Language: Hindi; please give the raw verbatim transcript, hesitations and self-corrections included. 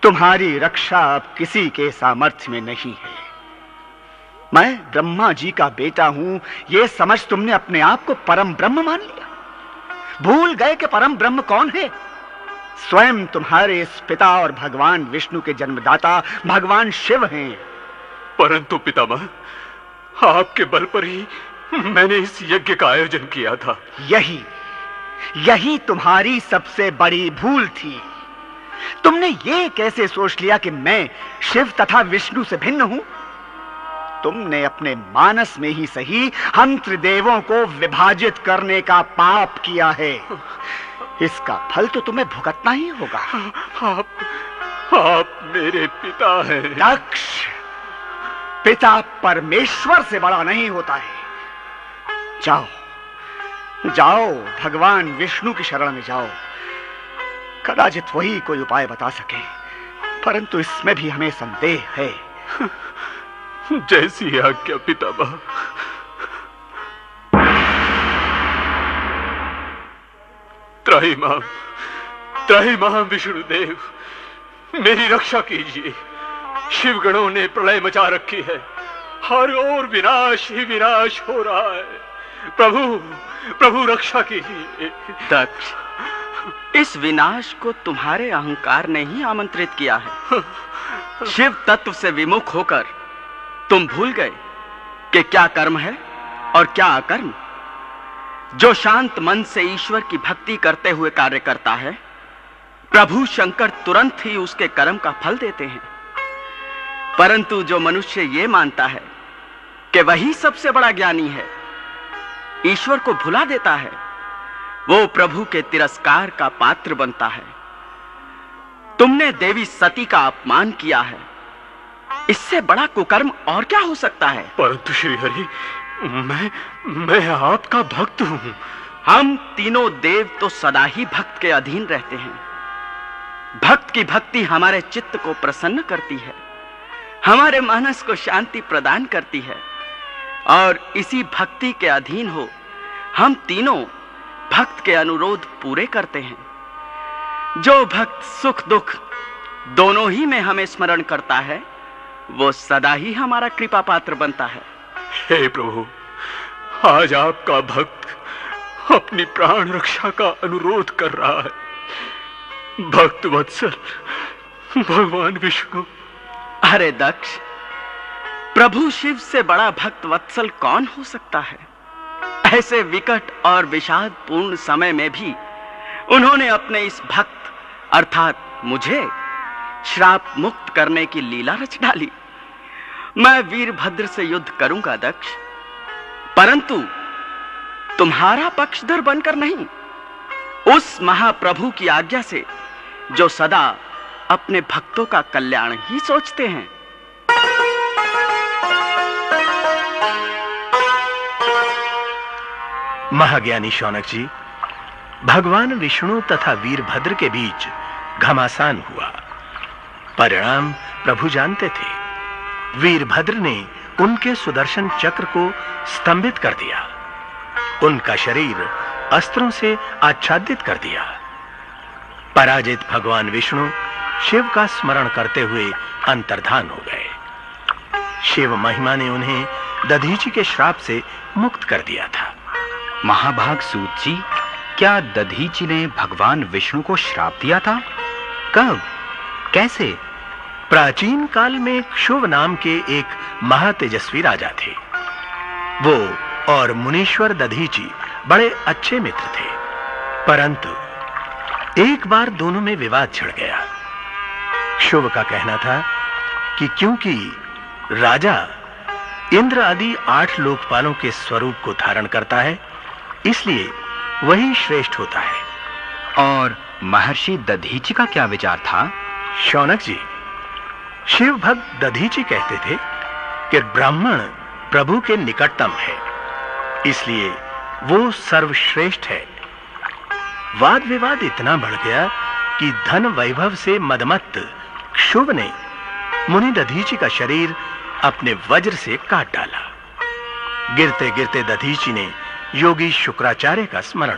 तुम्हारी रक्षा अब किसी के सामर्थ्य में नहीं है। मैं ब्रह्मा जी का बेटा हूं, यह समझ तुमने अपने आप को परम ब्रह्म मान लिया। भूल गए कि परम ब्रह्म कौन है? स्वयं तुम्हारे इस पिता और भगवान विष्णु के जन्मदाता भगवान शिव हैं। परंतु पितामह, आपके बल पर ही मैंने इस यज्ञ का आयोजन किया था। यही यही तुम्हारी सबसे बड़ी भूल थी। तुमने ये कैसे सोच लिया कि मैं शिव तथा विष्णु से भिन्न हूं? तुमने अपने मानस में ही सही हम त्रिदेवों को विभाजित करने का पाप किया है। इसका फल तो तुम्हें भुगतना ही होगा। आप आप मेरे पिता हैं। दक्ष, पिता परमेश्वर से बड़ा नहीं होता है। जाओ जाओ भगवान विष्णु की शरण में जाओ। कदाचित वही कोई उपाय बता सके, परंतु इसमें भी हमें संदेह है। जैसी आज्ञा पितामह। त्राहिमाम त्राहिमाम विष्णुदेव, मेरी रक्षा कीजिए। शिवगणों ने प्रलय मचा रखी है। हर ओर विनाश ही विनाश हो रहा है। प्रभु प्रभु रक्षा कीजिए। दक्ष, इस विनाश को तुम्हारे अहंकार ने ही आमंत्रित किया है। शिव तत्व से विमुख होकर तुम भूल गए कि क्या कर्म है और क्या अकर्म। जो शांत मन से ईश्वर की भक्ति करते हुए कार्य करता है, प्रभु शंकर तुरंत ही उसके कर्म का फल देते हैं। परंतु जो मनुष्य ये मानता है कि वही सबसे बड़ा ज्ञानी है, ईश्वर को भुला देता है, वो प्रभु के तिरस्कार का पात्र बनता है। तुमने देवी सती का अपमान किया है। इससे बड़ा कुकर्म और क्या हो सकता है? परंतु श्री हरि, मैं मैं आपका भक्त हूं। हम तीनों देव तो सदा ही भक्त के अधीन रहते हैं। भक्त की भक्ति हमारे चित्त को प्रसन्न करती है, हमारे मानस को शांति प्रदान करती है, और इसी भक्ति के अधीन हो हम तीनों भक्त के अनुरोध पूरे करते हैं। जो भक्त सुख दुख दोनों ही में हमें स्मरण करता है, वो सदा ही हमारा कृपा पात्र बनता है। हे प्रभु, आज आपका भक्त अपनी प्राण रक्षा का अनुरोध कर रहा है। भक्त वत्सल भगवान विष्णु। अरे दक्ष, प्रभु शिव से बड़ा भक्त वत्सल कौन हो सकता है? ऐसे विकट और विषाद पूर्ण समय में भी उन्होंने अपने इस भक्त अर्थात मुझे श्राप मुक्त करने की लीला रच डाली। मैं वीरभद्र से युद्ध करूंगा दक्ष, परंतु तुम्हारा पक्षधर बनकर नहीं, उस महाप्रभु की आज्ञा से जो सदा अपने भक्तों का कल्याण ही सोचते हैं। महाज्ञानी शौनक जी, भगवान विष्णु तथा वीरभद्र के बीच घमासान हुआ। परिणाम प्रभु जानते थे। वीरभद्र ने उनके सुदर्शन चक्र को स्तंभित कर दिया, उनका शरीर अस्त्रों से आच्छादित कर दिया। पराजित भगवान विष्णु शिव का स्मरण करते हुए अंतर्धान हो गए। शिव महिमा ने उन्हें दधीचि के श्राप से मुक्त कर दिया था। महाभाग सूत जी, क्या दधीचि ने भगवान विष्णु को श्राप दिया था? कब? कैसे? प्राचीन काल में क्षुभ नाम के एक महातेजस्वी राजा थे। वो और मुनीश्वर दधीचि बड़े अच्छे मित्र थे, परंतु एक बार दोनों में विवाद छिड़ गया। क्षुभ का कहना था कि क्योंकि राजा इंद्र आदि आठ लोकपालों के स्वरूप को धारण करता है, इसलिए वही श्रेष्ठ होता है। और महर्षि दधीचि का क्या विचार था? शौनक जी, शिव भक्त दधीचि कहते थे कि ब्राह्मण प्रभु के निकटतम है, इसलिए वो सर्वश्रेष्ठ है। वाद विवाद इतना बढ़ गया कि धन वैभव से मदमत्त क्षुभ ने मुनि दधीचि का शरीर अपने वज्र से काट डाला। गिरते गिरते दधीचि ने योगी शुक्राचार्य का स्मरण